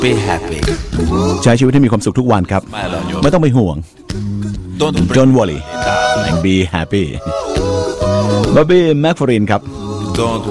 Be happy. ใช้ชีวิตให้มีความสุขทุกวันครับ Smile on your. ไม่ต้องไปห่วง Don't worry down. and be happy บ๊อบบี้แม็กฟอรินครับ Don't